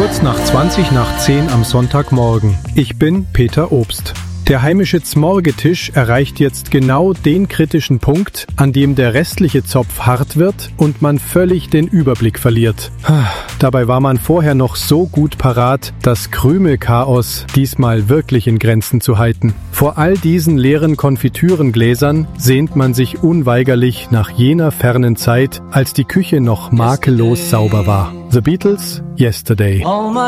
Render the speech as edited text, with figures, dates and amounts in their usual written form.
kurz nach 10 am Sonntagmorgen. Ich bin Peter Obst. Der heimische Zmorgetisch erreicht jetzt genau den kritischen Punkt, an dem der restliche Zopf hart wird und man völlig den Überblick verliert. Dabei war man vorher noch so gut parat, das Krümelchaos diesmal wirklich in Grenzen zu halten. Vor all diesen leeren Konfitürengläsern sehnt man sich unweigerlich nach jener fernen Zeit, als die Küche noch makellos sauber war. The Beatles, Yesterday.